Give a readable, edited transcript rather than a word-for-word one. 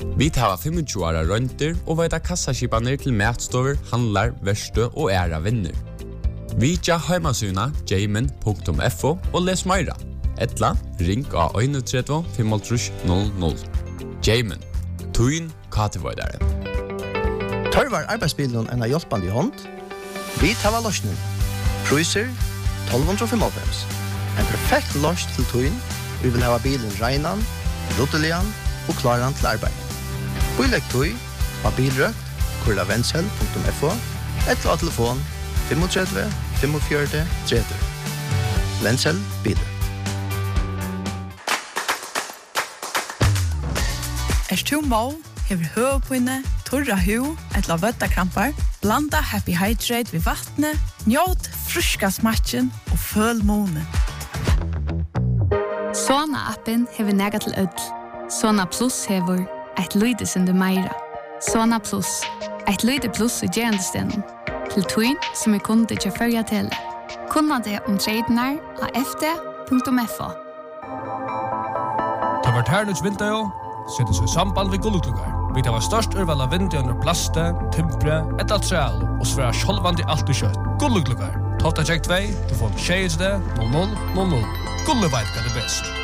Vi tar 25 år rønter og vet kassaskipaner til matstover, handlar, verste og æra venner. Vi tja heimasuna jamin.fo og les meira. Etla, ring av 31 500. Jamin, tuin katevoidaren. Tørvar arbeidsbilen en hjelpande hånd. Vi tar løsning. Priser 1295. En perfekt løs til tuin. Vi vil ha bilen regnan, ruttelian og klaran til arbeid. Bilegg tui av bilrøkt, kurlavensel.fo, eller av telefon 35 45 30. Vensel biler. Du må, hever høvepinne, torra hu, eller vøttakrampar, blanda Happy Hydrate ved vattnet, njåt fruska smatchen og føl månen. Sona-appen hever nega til ødel. Sona Plus hever et lydesunde meira. Sona Plus, et lyde plus i gerandestenen. Til tuin som kunde til førja til. Kunna det tradenar av fd.fo. Det var hernuts vinter, settes i samband ved gulluklukkar. Vi tar størst urval av vinter under plaste, timpre, et atreal og sværa sjolvandi alt i kjøtt. Gulluklukkar. Tofta check 2, du får 6 0000. Gulle veit hva det best.